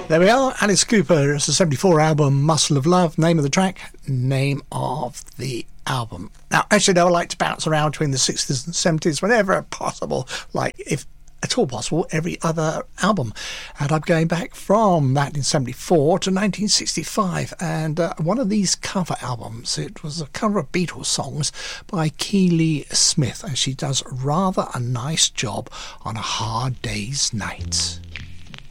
There we are, Alice Cooper. It's a 74 album, Muscle of Love. Name of the track, name of the album. Now, actually, I like to bounce around between the 60s and 70s whenever possible, like if at all possible, every other album. And I'm going back from 1974 to 1965, and one of these cover albums, it was a cover of Beatles songs by Keely Smith, and she does rather a nice job on A Hard Day's Night.